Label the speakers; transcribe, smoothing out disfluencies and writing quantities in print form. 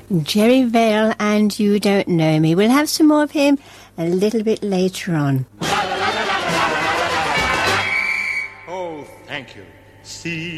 Speaker 1: Jerry Vale and You Don't Know Me. We'll have some more of him a little bit later on.
Speaker 2: Oh, thank you. See